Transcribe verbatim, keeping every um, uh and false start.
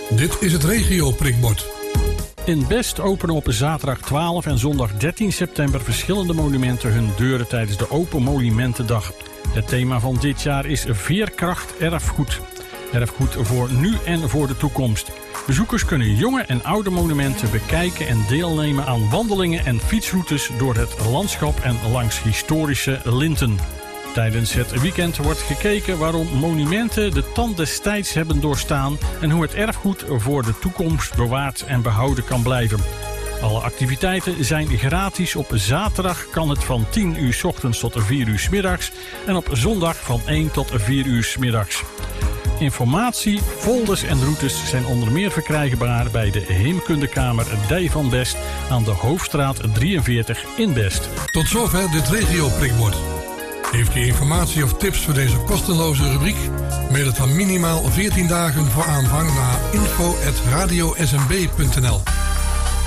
Dit is het regio-prikbord. In Best openen op zaterdag twaalf en zondag dertien september verschillende monumenten hun deuren tijdens de Open Monumentendag. Het thema van dit jaar is Veerkracht Erfgoed. Erfgoed voor nu en voor de toekomst. Bezoekers kunnen jonge en oude monumenten bekijken en deelnemen aan wandelingen en fietsroutes door het landschap en langs historische linten. Tijdens het weekend wordt gekeken waarom monumenten de tand des tijds hebben doorstaan en hoe het erfgoed voor de toekomst bewaard en behouden kan blijven. Alle activiteiten zijn gratis. Op zaterdag kan het van tien uur 's ochtends tot vier uur 's middags en op zondag van één tot vier uur 's middags. Informatie, folders en routes zijn onder meer verkrijgbaar bij de Heemkundekamer Dij van Best aan de Hoofdstraat drieënveertig in Best. Tot zover dit regio-prikbord. Heeft u informatie of tips voor deze kosteloze rubriek? Mail het dan minimaal veertien dagen voor aanvang naar info at radio s m b punt n l.